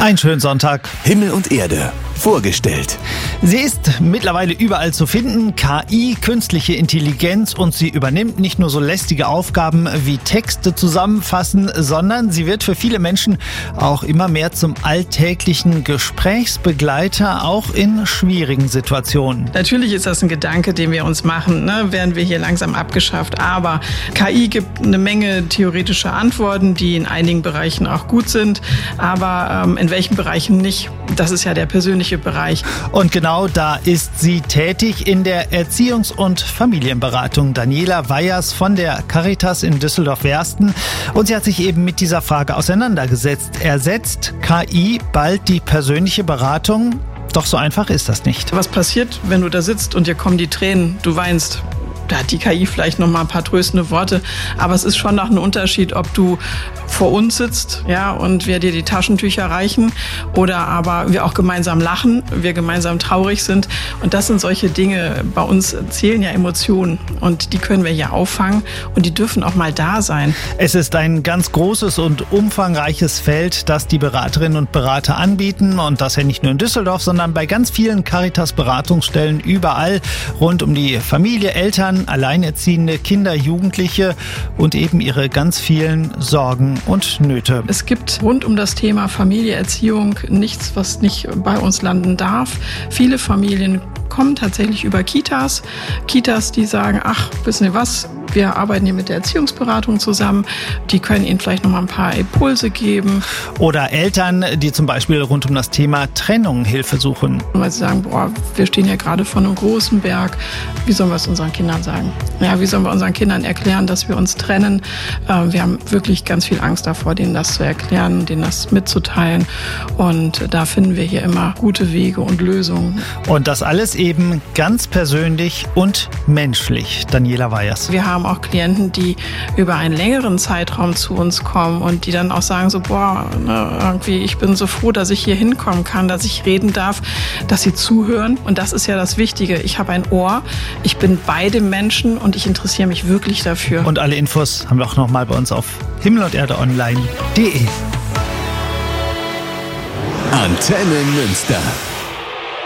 Einen schönen Sonntag. Himmel und Erde. Vorgestellt. Sie ist mittlerweile überall zu finden, KI, künstliche Intelligenz, und sie übernimmt nicht nur so lästige Aufgaben wie Texte zusammenfassen, sondern sie wird für viele Menschen auch immer mehr zum alltäglichen Gesprächsbegleiter, auch in schwierigen Situationen. Natürlich ist das ein Gedanke, den wir uns machen, werden wir hier langsam abgeschafft. Aber KI gibt eine Menge theoretische Antworten, die in einigen Bereichen auch gut sind, aber in welchen Bereichen nicht. Das ist ja der persönliche Bereich. Und genau da ist sie tätig in der Erziehungs- und Familienberatung. Daniela Weyers von der Caritas in Düsseldorf-Wersten. Und sie hat sich eben mit dieser Frage auseinandergesetzt. Ersetzt KI bald die persönliche Beratung? Doch so einfach ist das nicht. Was passiert, wenn du da sitzt und dir kommen die Tränen, du weinst? Da hat die KI vielleicht noch mal ein paar tröstende Worte, aber es ist schon noch ein Unterschied, ob du vor uns sitzt, und wir dir die Taschentücher reichen oder aber wir auch gemeinsam lachen, wir gemeinsam traurig sind, und das sind solche Dinge. Bei uns zählen ja Emotionen und die können wir ja auffangen und die dürfen auch mal da sein. Es ist ein ganz großes und umfangreiches Feld, das die Beraterinnen und Berater anbieten, und das ja nicht nur in Düsseldorf, sondern bei ganz vielen Caritas-Beratungsstellen überall rund um die Familie, Eltern, Alleinerziehende, Kinder, Jugendliche und eben ihre ganz vielen Sorgen und Nöte. Es gibt rund um das Thema Familie, Erziehung nichts, was nicht bei uns landen darf. Viele Familien kommen tatsächlich über Kitas, die sagen, ach, wissen Sie was, wir arbeiten hier mit der Erziehungsberatung zusammen, die können Ihnen vielleicht noch mal ein paar Impulse geben. Oder Eltern, die zum Beispiel rund um das Thema Trennung Hilfe suchen. Weil sie sagen, wir stehen ja gerade vor einem großen Berg, wie sollen wir es unseren Kindern sagen? Ja, wie sollen wir unseren Kindern erklären, dass wir uns trennen? Wir haben wirklich ganz viel Angst davor, denen das zu erklären, denen das mitzuteilen, und da finden wir hier immer gute Wege und Lösungen. Und das alles eben ganz persönlich und menschlich. Daniela Weyers. Wir haben auch Klienten, die über einen längeren Zeitraum zu uns kommen und die dann auch sagen so, irgendwie, ich bin so froh, dass ich hier hinkommen kann, dass ich reden darf, dass sie zuhören. Und das ist ja das Wichtige. Ich habe ein Ohr, ich bin bei dem Menschen und ich interessiere mich wirklich dafür. Und alle Infos haben wir auch nochmal bei uns auf himmelunderdeonline.de. Antenne Münster.